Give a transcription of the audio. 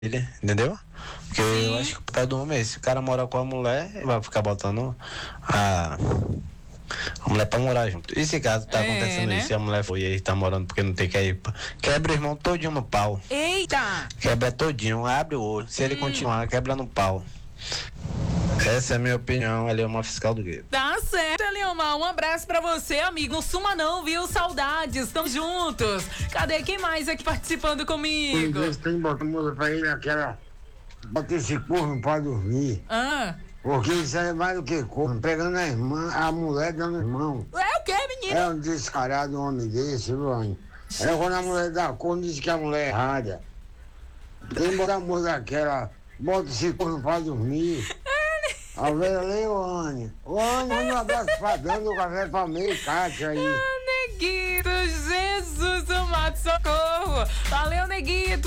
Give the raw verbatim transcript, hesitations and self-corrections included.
ele, entendeu? Porque Sim. eu acho que o pai do homem é esse. O cara mora com a mulher, vai ficar botando a, a mulher pra morar junto. E se caso tá É, acontecendo né? isso, e a mulher foi e ele tá morando porque não tem que ir, quebra o irmão todinho no pau. Eita! Quebra todinho, abre o olho. Se ele Hum. continuar, quebra no pau. Essa é a minha opinião, ele é uma fiscal do gueto. Tá certo, Eliomar. Um abraço pra você, amigo. Não suma não, viu? Saudades, estamos juntos. Cadê quem mais aqui participando comigo? Eles têm que botar mulher pra ele aquela. Bota esse corno pra dormir. Ah, Porque isso é mais do que corno. Pegando a irmã, a mulher dando irmão. é o que, menino? É um descarado um homem desse, Luane. É quando a mulher dá corno, diz que a mulher é errada. Tem que botar a mulher daquela. Bota esse corno pra dormir. A velha Leone. Luane, manda um abraço pra dando o café pra meio Cátia aí. Ah, Neguito, Jesus amado, socorro. Valeu, Neguito.